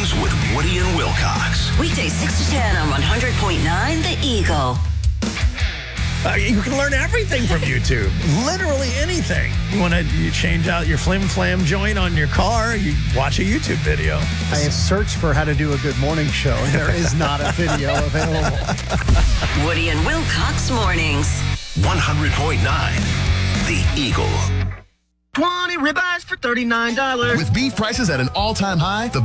Mornings with Woody and Wilcox. Weekdays 6 to 10 on 100.9 The Eagle. You can learn everything from YouTube. Literally anything. You change out your flim flam joint on your car, you watch a YouTube video. I have searched for how to do a good morning show, and there is not a video available. Woody and Wilcox Mornings. 100.9 The Eagle. 20 ribeyes for $39. With beef prices at an all-time high, the